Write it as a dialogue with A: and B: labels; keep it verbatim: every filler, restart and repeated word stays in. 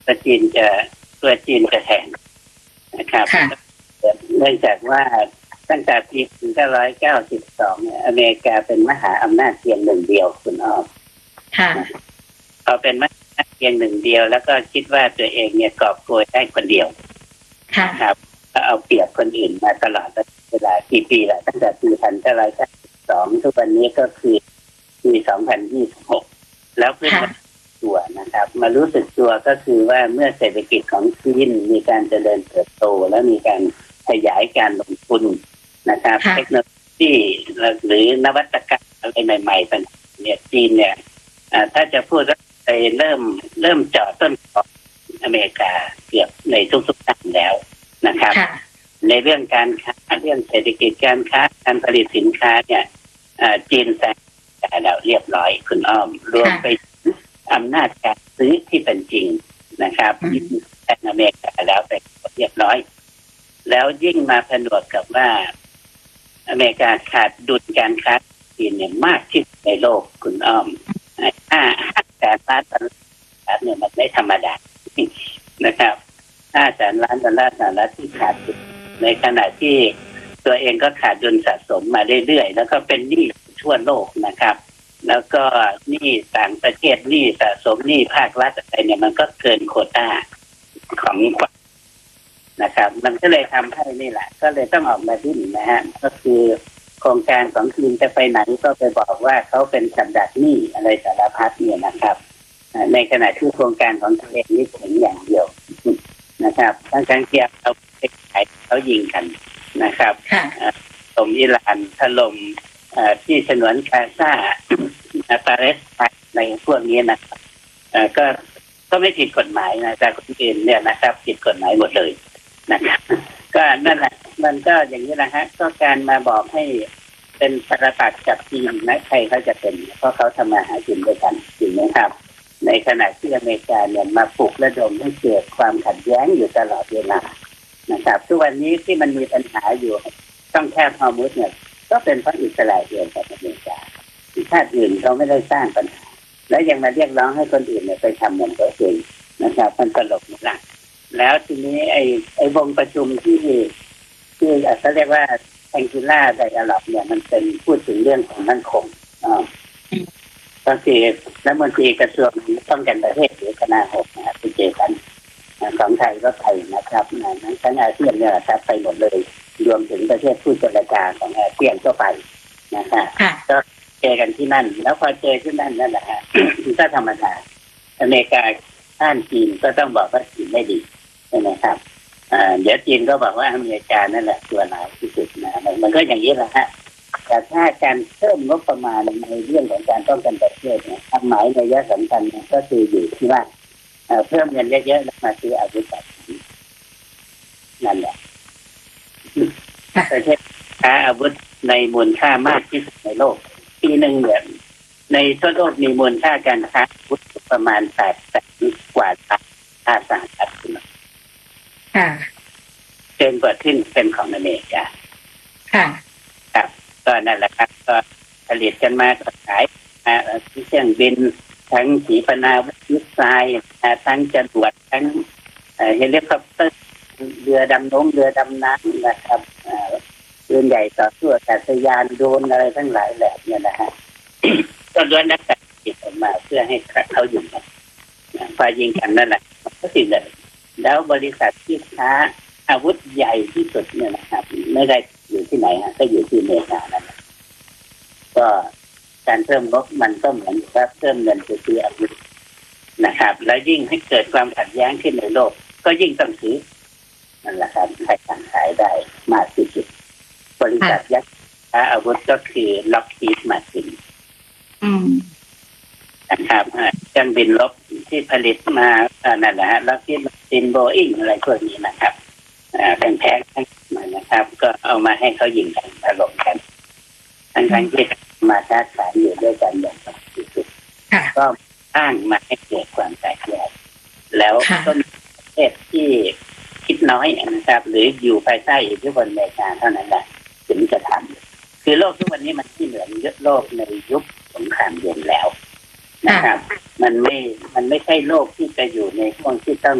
A: ตัวจีนจะตัวจีนจะแทนนะครับเนื่องจากว่าตั้งแต่ปีหนึ่งพันเก้าร้อยเก้าสิบสองเนี่ยอเมริกาเป็นมหาอำนาจเพียงหนึ่งเดียวคุณอ้อมเขาเป็นมหาอำนาจเพียงหนึ่งเดียวแล้วก็คิดว่าตัวเองเนี่ยกอบโกยได้คนเดียวครับก็เอาเปรียบคนอื่นมาตลอดเวลากี่ปีแล้วตั้งแต่ปีหนึ่งพันเก้าร้อยเก้าสิบสองทุกวันนี้ก็คือปีสองพันยี่สิบหกแล้วเพิ่งมาตัวนะครับมารู้สึกตัวก็คือว่าเมื่อเศรษฐกิจของจีนมีการเจริญเติบโตและมีการขยายการลงทุนนะครับเทคโนโลยีหรือนวัตกรรมอะไรใหม่ๆต่างๆเนี่ยจีนเนี่ยถ้าจะพูดไปเริ่มเริ่มเจาะต้นของอเมริกาเกือบในทุกๆด้านแล้วนะครับในเรื่องการค้าเรื่องเศรษฐกิจการค้าการผลิตสินค้าเนี่ยจีนแซงเราเรียบร้อยคุณอ้อมรวมไปอำนาจการซื้อที่เป็นจริงนะครับแซงอเมริกาแล้วไปเรียบร้อยแล้วยิ่งมาผนวกกับว่าอเมริกาขาดดุลการค้าจีนเนี่ยมากที่สุดในโลกคุณอ้อมห้าห้าแสนล้านดอลลาร์เนี่ยมันไม่ธรรมดานะครับห้าแสนล้านดอลลาร์สหรัฐที่ขาดดุลในขณะที่ตัวเองก็ขาดดุลสะสมมาเรื่อยๆแล้วก็เป็นหนี้ทั่วโลกนะครับแล้วก็หนี้ต่างประเทศหนี้สะสมหนี้ภาครัฐอะไรเนี่ยมันก็เกินโควต้าของนะครับมันก็เลยทำให้นี่แหละก็เลยต้องออกมาดิ้นนะฮะก็คือโครงการของจีนจะไปไหนก็ไปบอกว่าเขาเป็นกับดักหนี้อะไรสารพัดเนี่ยนะครับในขณะที่โครงการของตัวเองนี่ถึงอย่างเดียวนะครับทั้งการเกี่ยวเขาไปขายเขายิงกันนะครับถล่มอิหร่านถล่มที่ฉนวนกาซาปาเลสไตน์ในพวกนี้นะครับก็ก็ไม่ผิดกฎหมายนะแต่คนอื่นเนี่ยนะครับผิดกฎหมายหมดเลยนะครับก็นั่นแหละมันก็อย่างนี้นะฮะก็การมาบอกให้เป็นปรปักษ์กับจีนนะใครเขาจะเป็นเพราะเขาทำมาหากินด้วยกันจริงไหมครับในขณะที่อเมริกาเนี่ยมาปลุกระดมให้เกิดความขัดแย้งอยู่ตลอดเวลานะครับทุกวันนี้ที่มันมีปัญหาอยู่ต้องแคบฮอร์มุสเนี่ยก็เป็นเพราะอิสราเอลกับอเมริกาชาติอื่นเขาไม่ได้สร้างปัญหาแล้วยังมาเรียกร้องให้คนอื่นเนี่ยไปทำเหมือนตัวเองนะครับมันตลกมากแล้วทีนี้ไอ้ไอ้วงประชุมที่ที่เขาเรียกว่าแองกิล่าไดอะล็อกเนี่ยมันเป็นพูดถึงเรื่องของมั่นคงอ่าก็คือรัฐมนตรีกระทรวงป้องกันประเทศหรือคณะหกนะครับที่เจอกันของไทยก็ไทยนะครับนั้นทั้งอาเซียนเนี่ยครับไปหมดเลยรวมถึงประเทศผู้เจรจาของอาเซียนก็ไปนะฮะก็เจอกันที่นั่นแล้วพอเจอที่นั่นนั่นแหละฮะก็ธรรมดาอเมริกาท่านจีนก็ต้องบอกว่าจีนไม่ดีใช่ไหมครับเดี๋ยวจีนก็บอกว่าอเมริกานั่นแหละตัวร้ายที่สุดนะมันก็อย่างนี้แหละฮะแต่ถ้าการเพิ่มงบประมาณในเรื่องของการป้องกันประเทศเนี่ยความหมายในระยะสำคัญก็คืออยู่ที่ว่าเพิ่มเงินเยอะๆแล้วมาซื้ออาวุธแบบนี้นั่นแหละประเทศค้าอาวุธในมูลค่ามากที่สุดในโลกปีหนึ่งเนี่ยในทั่วโลกมีมูลค่าการค้าอาวุธประมาณแปดแสนกว่าล้านค่าสหรัฐค่ะเกินกว่าครึ่งเป็นของอเมริกาค่ะครับก็นั่นแหละครับก็ผลิตกันมาก็ขายที่เครื่องบินทั้งขีปนาวุธมิสไซล์ทั้งจรวดทั้งเฮลิคอปเตอร์เรือดำน้ำเรือดำน้ำนะครับเรือใหญ่ต่อสู้อากาศยานโดรนอะไรทั้งหลายแหละเนี่ยนะฮะก็ล้วนแล้วแต่ผลิตออกมาเพื่อให้เขาอยู่กันพอยิงกันนั่นแหละก็สิเลยแล้วบริษัทที่ค้าอาวุธใหญ่ที่สุดเนี่ยนะครับไม่ได้อยู่ที่ไหนฮะก็อยู่ที่อเมริกานั่นแหละก็การเพิ่มงบมันก็เหมือนกับเพิ่มเงินไปซื้ออาวุธนะครับแล้วยิ่งให้เกิดความขัดแย้งขึ้นในโลกก็ยิ่งต้องซื้อนั่นแหละครับใครสั่งขายได้มากที่สุดบริษัทยักษ์ค้าอาวุธก็คือล็อกฮีดมาร์ตินนะครับเครื่องบินรบที่ผลิตมานั่นแหละฮะล็อกฮีดมาร์ตินโบอิ้งอะไรพวกนี้นะครับเป็นแพงทั้งหมดนะครับก็เอามาให้เขายิงกันถล่มกันทั้งทั้งที่มาค้าขายอยู่ด้วยกันอย่างสันติสุขก็อ้างมาให้เกิดความแตกแยกแล้วก็มีประเทศที่คิดน้อยนะครับหรืออยู่ภายใต้อิทธิพลอเมริกาเท่านั้นแหละถึงจะทำคือโลกทุกวันนี้มันที่เหมือนโลกในยุคสงครามเย็นแล้วนะครับ มันไม่มันไม่ใช่โลกที่จะอยู่ในช่วงที่ต้อง